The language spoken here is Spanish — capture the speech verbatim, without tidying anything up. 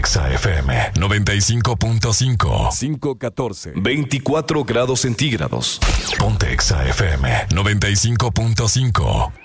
Exa F M noventa y cinco punto cinco. cinco catorce. veinticuatro grados centígrados. Ponte Exa F M noventa y cinco punto cinco.